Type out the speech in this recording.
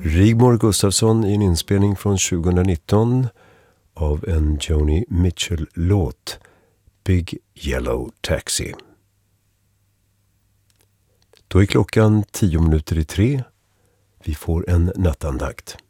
Rigmor Gustafsson i en inspelning från 2019 av en Joni Mitchell-låt, Big Yellow Taxi. Då är klockan 3:10. Vi får en nattandakt.